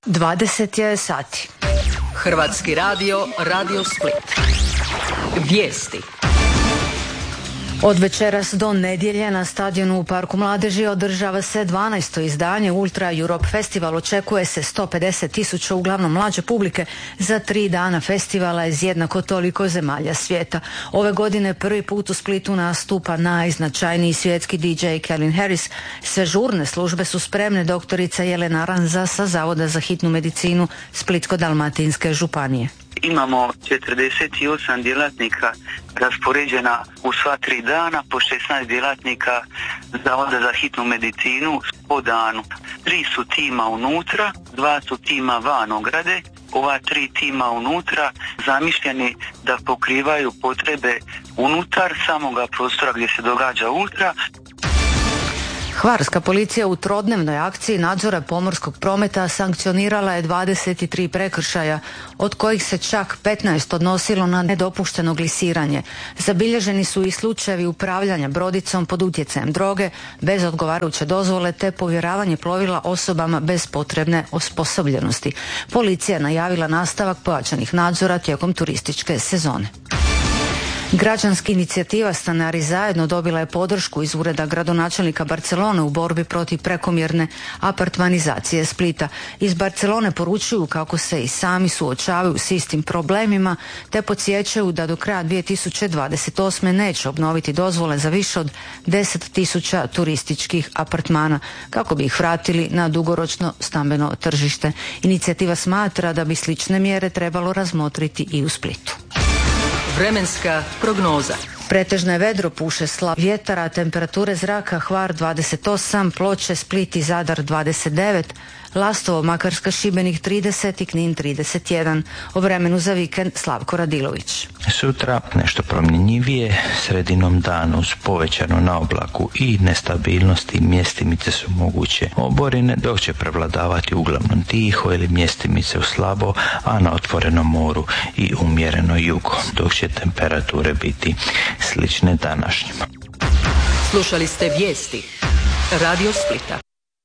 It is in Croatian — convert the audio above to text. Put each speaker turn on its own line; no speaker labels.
20 je sati.
Hrvatski radio, Radio Split. Vijesti.
Od večeras do nedjelje na stadionu u Parku mladeži održava se 12. izdanje Ultra Europe Festival. Očekuje se 150.000 uglavnom mlađe publike za 3 dana festivala iz jednako toliko zemalja svijeta. Ove godine prvi put u Splitu nastupa najznačajniji svjetski DJ Calvin Harris. Sve žurne službe su spremne. Doktorica Jelena Aranza sa Zavoda za hitnu medicinu Splitsko-dalmatinske županije.
Imamo 48 djelatnika raspoređena u sva 3 dana, po 16 djelatnika Zavoda za hitnu medicinu po danu. 3 su tima unutra, 2 su tima van ograde. Ova 3 tima unutra zamišljeni da pokrivaju potrebe unutar samoga prostora gdje se događa ultra.
Hvarska policija u trodnevnoj akciji nadzora pomorskog prometa sankcionirala je 23 prekršaja, od kojih se čak 15 odnosilo na nedopušteno glisiranje. Zabilježeni su i slučajevi upravljanja brodicom pod utjecajem droge, bez odgovarajuće dozvole te povjeravanje plovila osobama bez potrebne osposobljenosti. Policija je najavila nastavak pojačanih nadzora tijekom turističke sezone. Građanska inicijativa Stanari zajedno dobila je podršku iz ureda gradonačelnika Barcelone u borbi protiv prekomjerne apartmanizacije Splita. Iz Barcelone poručuju kako se i sami suočavaju s istim problemima te podsjećaju da do kraja 2028. neće obnoviti dozvole za više od 10.000 turističkih apartmana kako bi ih vratili na dugoročno stambeno tržište. Inicijativa smatra da bi slične mjere trebalo razmotriti i u Splitu.
Vremenska prognoza.
Pretežno je vedro, puše slab vjetar, a temperature zraka Hvar 28, Ploče, Split i Zadar 29, Lastovo, Makarska, Šibenik 30 i Knin 31. O vremenu za vikend Slavko Radilović.
Sutra nešto promjenjivije, sredinom dana uz povećanu naoblaku i nestabilnosti mjestimice su moguće oborine, dok će prevladavati uglavnom tiho ili mjestimice u slabo, a na otvorenom moru i umjereno jugo, dok će temperature biti slične današnjima.
Slušali ste vijesti Radio Splita.